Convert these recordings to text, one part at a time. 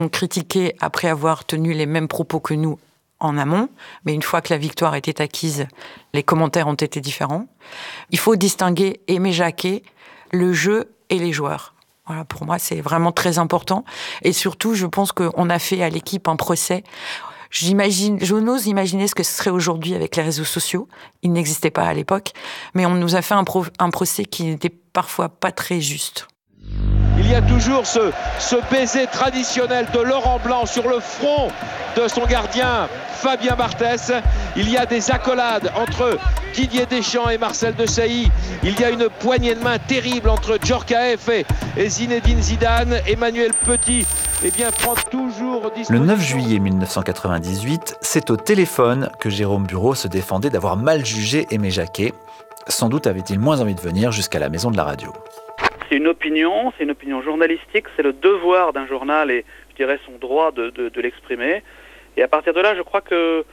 On critiquait après avoir tenu les mêmes propos que nous en amont, mais une fois que la victoire était acquise, les commentaires ont été différents. Il faut distinguer Aimé Jacquet, le jeu et les joueurs. Voilà, pour moi, c'est vraiment très important. Et surtout, je pense qu'on a fait à l'équipe un procès. Je n'ose imaginer ce que ce serait aujourd'hui avec les réseaux sociaux. Ils n'existaient pas à l'époque. Mais on nous a fait un procès qui n'était parfois pas très juste. Il y a toujours ce baiser traditionnel de Laurent Blanc sur le front de son gardien Fabien Barthès. Il y a des accolades entre Didier Deschamps et Marcel Desailly. Il y a une poignée de main terrible entre Djorkaeff et Zinedine Zidane. Emmanuel Petit prend toujours... Le 9 juillet 1998, c'est au téléphone que Jérôme Bureau se défendait d'avoir mal jugé Aimé Jacquet. Sans doute avait-il moins envie de venir jusqu'à la maison de la radio. C'est une opinion journalistique, c'est le devoir d'un journal et je dirais son droit de l'exprimer. Et à partir de là, je crois que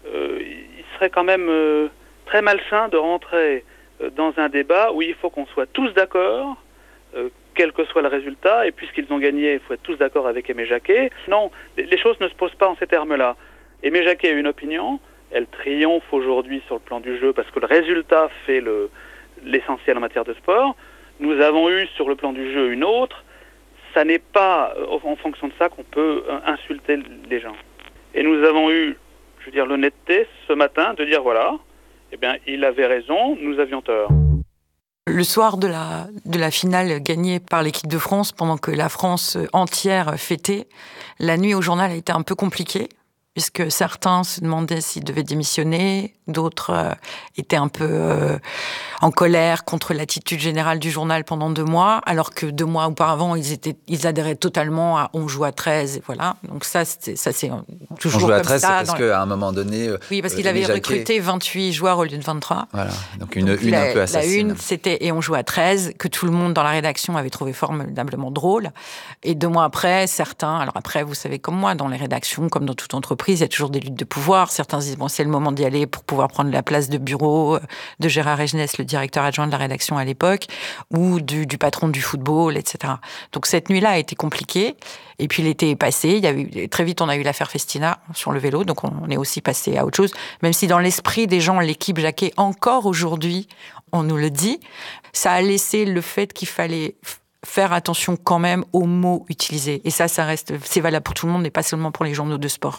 il serait quand même très malsain de rentrer dans un débat où il faut qu'on soit tous d'accord, quel que soit le résultat, et puisqu'ils ont gagné, il faut être tous d'accord avec Aimé Jacquet. Non, les choses ne se posent pas en ces termes-là. Aimé Jacquet a une opinion, elle triomphe aujourd'hui sur le plan du jeu parce que le résultat fait l'essentiel en matière de sport. Nous avons eu sur le plan du jeu une autre. Ça n'est pas en fonction de ça qu'on peut insulter les gens. Et nous avons eu, l'honnêteté ce matin de dire voilà, il avait raison, nous avions tort. Le soir de la finale gagnée par l'équipe de France, pendant que la France entière fêtait, la nuit au journal a été un peu compliquée, puisque certains se demandaient s'ils devaient démissionner, d'autres étaient un peu en colère contre l'attitude générale du journal pendant 2 mois, alors que 2 mois auparavant, ils adhéraient totalement à on joue à 13, et voilà. Donc ça c'est toujours comme ça. On joue à 13, c'est parce qu'à un moment donné... Oui, parce qu'il avait recruté 28 joueurs au lieu de 23. Voilà, donc une un peu assassine. La une, c'était « Et on joue à 13 », que tout le monde dans la rédaction avait trouvé formidablement drôle. Et 2 mois après, certains... Alors après, vous savez comme moi, dans les rédactions, comme dans toute entreprise, il y a toujours des luttes de pouvoir. Certains disent, c'est le moment d'y aller pour pouvoir prendre la place de Bureau, de Gérard Regenès, le directeur adjoint de la rédaction à l'époque, ou du patron du football, etc. Donc cette nuit-là a été compliquée. Et puis l'été est passé. Très vite, on a eu l'affaire Festina sur le vélo, donc on est aussi passé à autre chose. Même si dans l'esprit des gens, l'équipe Jacquet, encore aujourd'hui, on nous le dit, ça a laissé le fait qu'il fallait faire attention quand même aux mots utilisés. Et ça reste, c'est valable pour tout le monde et pas seulement pour les journaux de sport.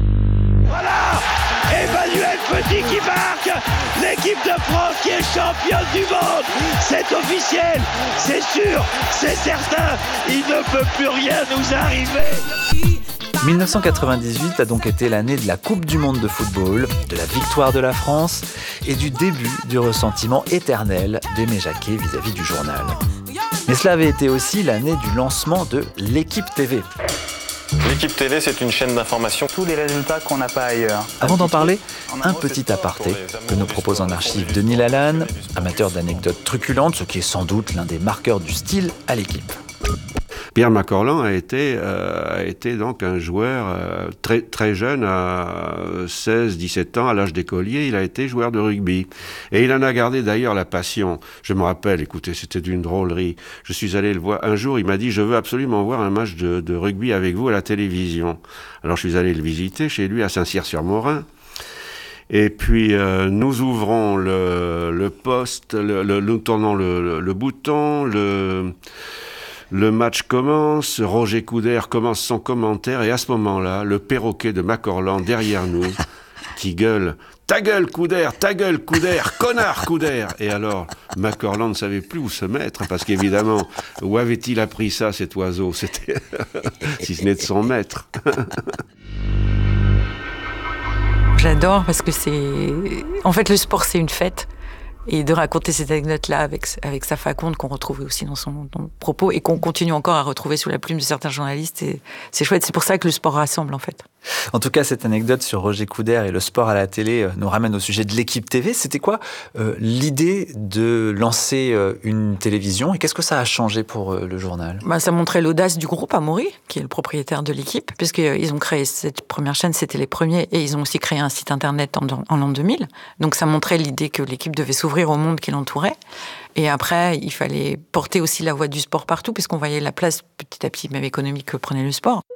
Voilà, Emmanuel Petit qui marque, l'équipe de France qui est championne du monde. C'est officiel, c'est sûr, c'est certain, il ne peut plus rien nous arriver. 1998 a donc été l'année de la Coupe du monde de football, de la victoire de la France et du début du ressentiment éternel d'Aimé Jacquet vis-à-vis du journal. Mais cela avait été aussi l'année du lancement de l'Équipe TV. L'Équipe TV, c'est une chaîne d'information. Tous les résultats qu'on n'a pas ailleurs. Avant d'en parler, un petit aparté que nous propose en archive Denis Lalanne, amateur d'anecdotes truculentes, ce qui est sans doute l'un des marqueurs du style à l'équipe. Pierre Macorlan a été donc un joueur très, très jeune, à 16-17 ans, à l'âge d'écolier, il a été joueur de rugby. Et il en a gardé d'ailleurs la passion. Je me rappelle, écoutez, c'était d'une drôlerie. Je suis allé le voir un jour, il m'a dit « Je veux absolument voir un match de rugby avec vous à la télévision ». Alors je suis allé le visiter chez lui à Saint-Cyr-sur-Morin. Et puis nous ouvrons le poste, nous tournons le bouton, le match commence, Roger Coudert commence son commentaire et à ce moment-là, le perroquet de Macorlan derrière nous qui gueule « Ta gueule Coudert, connard Coudert !» Et alors, Macorlan ne savait plus où se mettre parce qu'évidemment, où avait-il appris ça cet oiseau? C'était si ce n'est de son maître. J'adore parce que en fait, le sport, c'est une fête. Et de raconter cette anecdote-là avec sa faconde qu'on retrouve aussi dans son propos et qu'on continue encore à retrouver sous la plume de certains journalistes. C'est chouette, c'est pour ça que le sport rassemble en fait. En tout cas, cette anecdote sur Roger Coudert et le sport à la télé nous ramène au sujet de l'Équipe TV. C'était quoi l'idée de lancer une télévision et qu'est-ce que ça a changé pour le journal? Ça montrait l'audace du groupe Amaury, qui est le propriétaire de l'Équipe, puisqu'ils ont créé cette première chaîne, c'était les premiers, et ils ont aussi créé un site internet en l'an 2000. Donc ça montrait l'idée que l'Équipe devait s'ouvrir au monde qui l'entourait. Et après, il fallait porter aussi la voix du sport partout, puisqu'on voyait la place petit à petit, même économique, que prenait le sport.